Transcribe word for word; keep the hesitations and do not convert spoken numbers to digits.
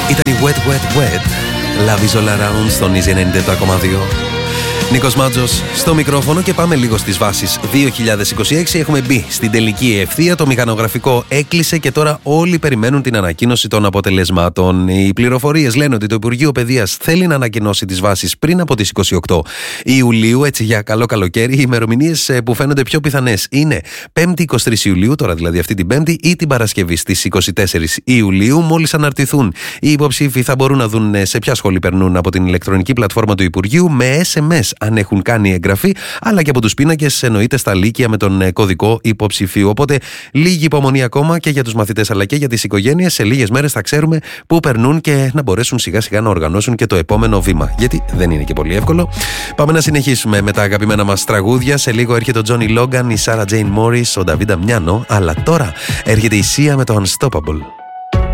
Ήταν η Wet Wet Wet, Love is all around στον Easy ενενήντα επτά κόμμα δύο. Νίκος Μάτζος στο μικρόφωνο και πάμε λίγο στις βάσεις. δύο χιλιάδες είκοσι έξι έχουμε μπει στην τελική ευθεία, το μηχανογραφικό έκλεισε και τώρα όλοι περιμένουν την ανακοίνωση των αποτελεσμάτων. Οι πληροφορίες λένε ότι το Υπουργείο Παιδείας θέλει να ανακοινώσει τις βάσεις πριν από τις είκοσι οκτώ Ιουλίου, έτσι για καλό καλοκαίρι. Οι ημερομηνίες που φαίνονται πιο πιθανές είναι πέμπτη εικοστή τρίτη Ιουλίου, τώρα δηλαδή αυτή την Πέμπτη, ή την Παρασκευή στις εικοστή τέταρτη Ιουλίου. Μόλις αναρτηθούν, οι υποψήφοι θα μπορούν να δουν σε ποια σχολή περνούν από την ηλεκτρονική πλατφόρμα του Υπουργείου με ες εμ ες αν έχουν κάνει εγγραφή, αλλά και από τους πίνακες εννοείται στα λύκεια με τον κωδικό υποψηφίου. Οπότε λίγη υπομονή ακόμα και για τους μαθητές αλλά και για τις οικογένειες. Σε λίγες μέρες θα ξέρουμε πού περνούν και να μπορέσουν σιγά σιγά να οργανώσουν και το επόμενο βήμα. Γιατί δεν είναι και πολύ εύκολο. Πάμε να συνεχίσουμε με τα αγαπημένα μας τραγούδια. Σε λίγο έρχεται ο Τζόνι Λόγκαν, η Σάρα Τζέιν Μόρις, ο Νταβίντα Μιάνο. Αλλά τώρα έρχεται η Σία με το Unstoppable.